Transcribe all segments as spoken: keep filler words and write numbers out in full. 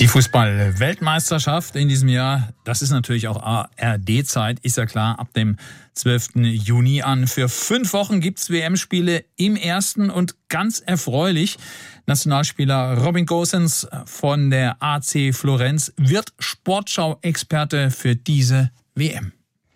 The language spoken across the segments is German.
Die Fußball-Weltmeisterschaft in diesem Jahr, das ist natürlich auch A R D-Zeit, ist ja klar, ab dem zwölften Juni an. Für fünf Wochen gibt's W M-Spiele im ersten und ganz erfreulich. Nationalspieler Robin Gosens von der A C Florenz wird Sportschau-Experte für diese W M.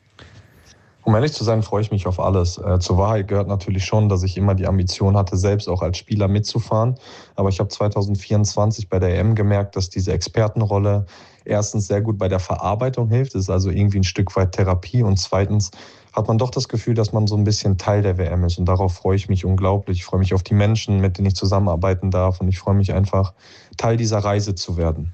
Um ehrlich zu sein, freue ich mich auf alles. Äh, zur Wahrheit gehört natürlich schon, dass ich immer die Ambition hatte, selbst auch als Spieler mitzufahren. Aber ich habe zwanzig vierundzwanzig bei der E M gemerkt, dass diese Expertenrolle erstens sehr gut bei der Verarbeitung hilft. Es ist also irgendwie ein Stück weit Therapie. Und zweitens hat man doch das Gefühl, dass man so ein bisschen Teil der W M ist. Und darauf freue ich mich unglaublich. Ich freue mich auf die Menschen, mit denen ich zusammenarbeiten darf. Und ich freue mich einfach, Teil dieser Reise zu werden.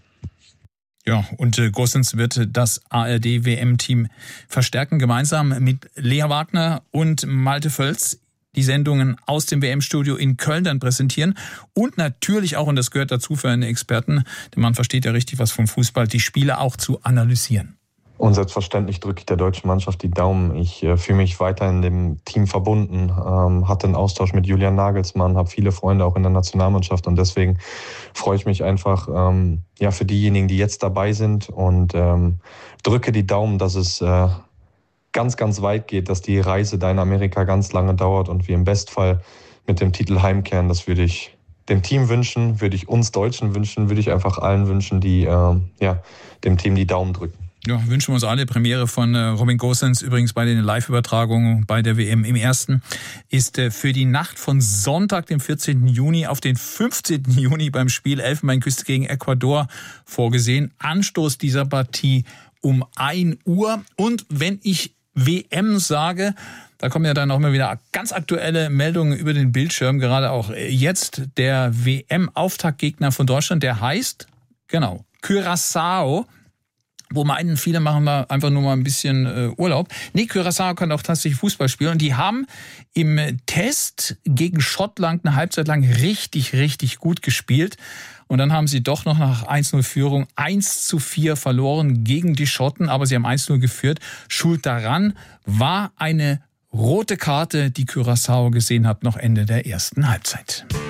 Ja, und äh, Gosens wird das A R D-W M-Team verstärken, gemeinsam mit Lea Wagner und Malte Völz. Die Sendungen aus dem W M-Studio in Köln dann präsentieren und natürlich auch, und das gehört dazu für einen Experten, der Mann versteht ja richtig was vom Fußball, die Spiele auch zu analysieren. Und selbstverständlich drücke ich der deutschen Mannschaft die Daumen. Ich äh, fühle mich weiter in dem Team verbunden, ähm, hatte einen Austausch mit Julian Nagelsmann, habe viele Freunde auch in der Nationalmannschaft und deswegen freue ich mich einfach ähm, ja, für diejenigen, die jetzt dabei sind und ähm, drücke die Daumen, dass es äh, ganz, ganz weit geht, dass die Reise da in Amerika ganz lange dauert und wir im Bestfall mit dem Titel heimkehren. Das würde ich dem Team wünschen, würde ich uns Deutschen wünschen, würde ich einfach allen wünschen, die äh, ja, dem Team die Daumen drücken. Ja, wünschen wir uns alle. Premiere von Robin Gosens, übrigens bei den Live-Übertragungen bei der W M im ersten, ist für die Nacht von Sonntag, dem vierzehnten Juni auf den fünfzehnten Juni beim Spiel Elfenbeinküste gegen Ecuador vorgesehen. Anstoß dieser Partie um ein Uhr. Und wenn ich W M sage, da kommen ja dann auch immer wieder ganz aktuelle Meldungen über den Bildschirm. Gerade auch jetzt der W M-Auftaktgegner von Deutschland, der heißt, genau, Curaçao. Wo meinen, viele machen da einfach nur mal ein bisschen äh, Urlaub. Nee, Curaçao kann auch tatsächlich Fußball spielen. Und die haben im Test gegen Schottland eine Halbzeit lang richtig, richtig gut gespielt. Und dann haben sie doch noch nach eins null Führung eins zu vier verloren gegen die Schotten. Aber sie haben eins null geführt. Schuld daran war eine rote Karte, die Curaçao gesehen hat, noch Ende der ersten Halbzeit.